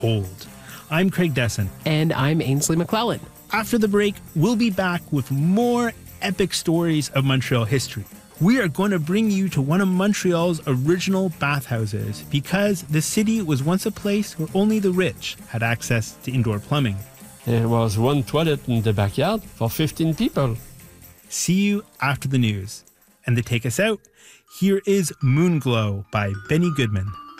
old. I'm Craig Desson. And I'm Ainsley McClellan. After the break, we'll be back with more epic stories of Montreal history. We are going to bring you to one of Montreal's original bathhouses because the city was once a place where only the rich had access to indoor plumbing. There was one toilet in the backyard for 15 people. See you after the news. And to take us out, here is Moonglow by Benny Goodman.